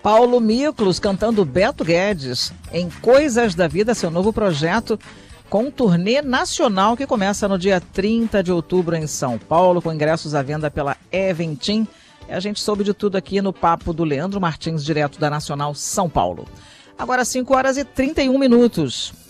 Paulo Miklos cantando Beto Guedes em Coisas da Vida, seu novo projeto, com um turnê nacional que começa no dia 30 de outubro em São Paulo, com ingressos à venda pela Eventim. A gente soube de tudo aqui no papo do Leandro Martins, direto da Nacional São Paulo. Agora 5 horas e 31 minutos.